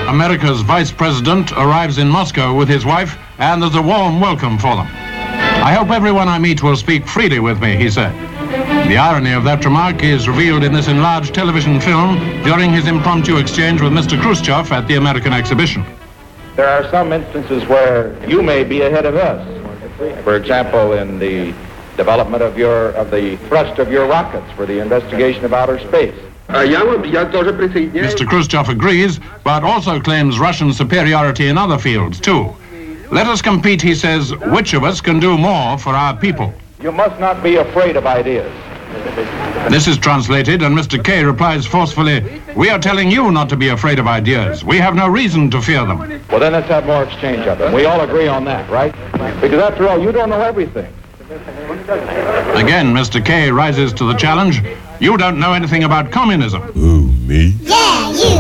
America's vice president arrives in Moscow with his wife, and there's a warm welcome for them. I hope everyone I meet will speak freely with me, he said. The irony of that remark is revealed in this enlarged television film during his impromptu exchange with Mr. Khrushchev at the American exhibition. There are some instances where you may be ahead of us. For example, in the development of the thrust of your rockets for the investigation of outer space. Mr. Khrushchev agrees, but also claims Russian superiority in other fields, too. Let us compete, he says, which of us can do more for our people. You must not be afraid of ideas. This is translated, and Mr. K replies forcefully, we are telling you not to be afraid of ideas. We have no reason to fear them. Well, then let's have more exchange of them. We all agree on that, right? Because after all, you don't know everything. Again, Mr. K rises to the challenge. You don't know anything about communism. Who, me? Yeah, you!